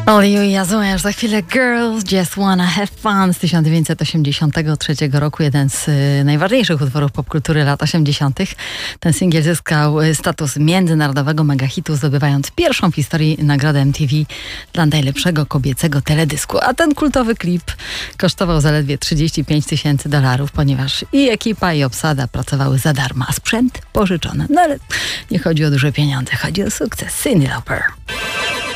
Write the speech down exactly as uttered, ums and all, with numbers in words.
Ojej, ja za chwilę Girls Just Wanna Have Fun z tysiąc dziewięćset osiemdziesiątego trzeciego roku, jeden z y, najważniejszych utworów popkultury lat osiemdziesiątych. Ten singiel zyskał y, status międzynarodowego megahitu, zdobywając pierwszą w historii nagrodę M T V dla najlepszego kobiecego teledysku. A ten kultowy klip kosztował zaledwie trzydzieści pięć tysięcy dolarów, ponieważ i ekipa, i obsada pracowały za darmo, a sprzęt pożyczony. No ale nie chodzi o duże pieniądze, chodzi o sukces. Cyndi Lauper.